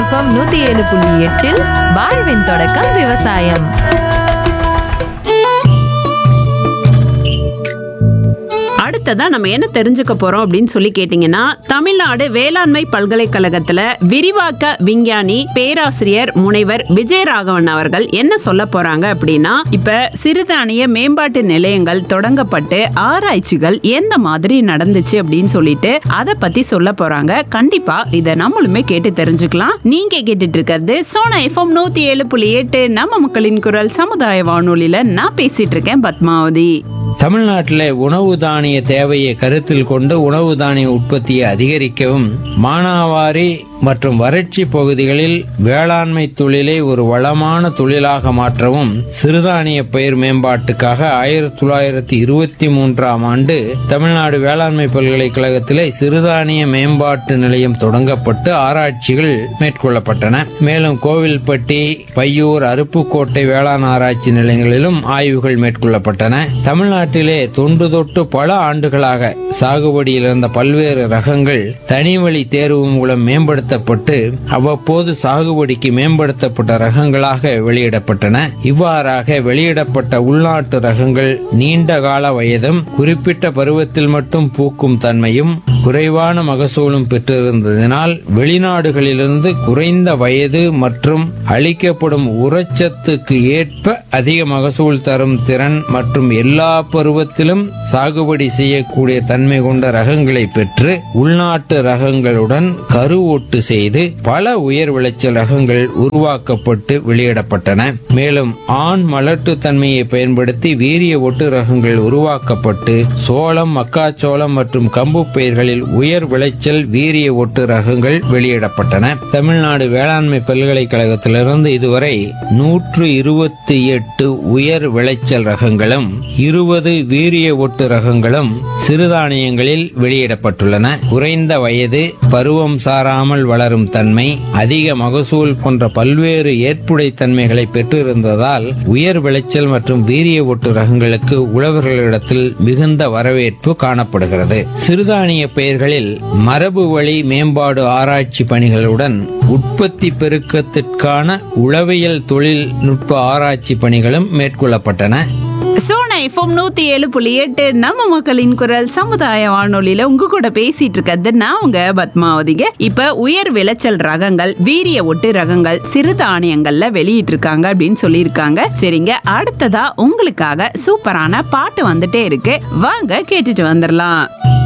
FM 107.8 வாழ்வின் தொடக்கம் விவசாயம். அடுத்ததா நம்ம என்ன தெரிஞ்சுக்க போறோம் அப்படின்னு சொல்லி கேட்டீங்கன்னா, தமிழ்நாடு வேளாண்மை பல்கலைக்கழகத்துல விரிவாக்க விஞ்ஞானி பேராசிரியர் முனைவர் விஜயராகவன் அவர்கள் என்ன சொல்ல போறாங்க அப்படின்னா, இப்ப சிறுதானிய மேம்பாட்டு நிலையங்கள் தொடங்கப்பட்டு ஆராய்ச்சிகள் எந்த மாதிரி நடந்துச்சு அப்படின்னு சொல்லிட்டு அதை பத்தி சொல்ல போறாங்க. கண்டிப்பா இதை நம்மளுமே கேட்டு தெரிஞ்சுக்கலாம். நீங்க கேட்டுட்டு இருக்கிறது சோனா எஃப்எம் 107.8 நம்ம மக்களின் குரல் சமுதாய வானொலியில நான் பேசிட்டு இருக்கேன் பத்மாவதி. தமிழ்நாட்டில் உணவு தானிய தேவையை கருத்தில் கொண்டு உணவு தானிய உற்பத்தியை அதிகரிக்கவும், மானாவாரி மற்றும் வறட்சி பகுதிகளில் வேளாண்மை தொழிலை ஒரு வளமான தொழிலாக மாற்றவும் சிறுதானிய பயிர் மேம்பாட்டுக்காக 1923ஆம் ஆண்டு தமிழ்நாடு வேளாண்மை பல்கலைக்கழகத்திலே சிறுதானிய மேம்பாட்டு நிலையம் தொடங்கப்பட்டு ஆராய்ச்சிகள் மேற்கொள்ளப்பட்டன. மேலும் கோவில்பட்டி, பையூர், அருப்புக்கோட்டை வேளாண் ஆராய்ச்சி நிலையங்களிலும் ஆய்வுகள் மேற்கொள்ளப்பட்டன. தமிழ்நாட்டிலே தொன்று தொட்டு பல ஆண்டுகளாக சாகுபடியில் இருந்த பல்வேறு ரகங்கள் தனிவழி தேர்வு மூலம் மேம்படுத்தப்பட்டு அவ்வப்போது சாகுபடிக்கு மேம்படுத்தப்பட்ட ரகங்களாக வெளியிடப்பட்டன. இவ்வாறாக வெளியிடப்பட்ட உள்நாட்டு ரகங்கள் நீண்ட கால வயதும், குறிப்பிட்ட பருவத்தில் மட்டும் பூக்கும் தன்மையும், குறைவான மகசூலும் பெற்றிருந்ததினால் வெளிநாடுகளிலிருந்து குறைந்த வயது மற்றும் அளிக்கப்படும் உரச்சத்துக்கு ஏற்ப அதிக மகசூல் தரும் திறன் மற்றும் எல்லா பருவத்திலும் சாகுபடி செய்யக்கூடிய தன்மை கொண்ட ரகங்களை பெற்று உள்நாட்டு ரகங்களுடன் கருவொட்டு செய்து பல உயர் விளைச்சல் ரகங்கள் உருவாக்கப்பட்டு வெளியிடப்பட்டன. மேலும் ஆண் மலட்டு தன்மையை பயன்படுத்தி வீரிய ஒட்டு ரகங்கள் உருவாக்கப்பட்டு சோளம், மக்காச்சோளம் மற்றும் கம்பு பயிர்களில் உயர் விளைச்சல் வீரிய ஒட்டு ரகங்கள் வெளியிடப்பட்டன. தமிழ்நாடு வேளாண்மை பல்கலைக்கழகத்திலிருந்து இதுவரை 128 உயர் விளைச்சல் ரகங்களும் 20 வீரிய ஒட்டு ரகங்களும் சிறுதானியங்களில் வெளியிடப்பட்டுள்ளன. குறைந்த வயது, பருவம் சாராமல் வளரும் தன்மை, அதிக மகசூல் போன்ற பல்வேறு ஏற்புடை தன்மைகளை பெற்றிருந்ததால் உயர் விளைச்சல் மற்றும் வீரிய ஒட்டு ரகங்களுக்கு உழவர்களிடத்தில் மிகுந்த வரவேற்பு காணப்படுகிறது. சிறுதானிய பயிர்களில் மரபு வழி மேம்பாடு ஆராய்ச்சி பணிகளுடன் உற்பத்தி பெருக்கத்திற்கான உளவியல் தொழில்நுட்ப ஆராய்ச்சி பணிகளும் மேற்கொள்ளப்பட்டன. சோனா எஃப்எம் 107.8 நம்ம மக்களின் குரல் சமுதாய வானொலியில உங்க கூட பேசிட்டு இருக்கிறது நான் உங்க பத்மாவதிங்க. இப்ப உயர் விளைச்சல் ரகங்கள், வீரிய ஒட்டு ரகங்கள் சிறுதானியங்கள்ல வெளியிட்டு இருக்காங்க அப்படின்னு சொல்லியிருக்காங்க. சரிங்க, அடுத்ததா உங்களுக்காக சூப்பரான பாட்டு வந்துட்டே இருக்கு, வாங்க கேட்டுட்டு வந்துடலாம்.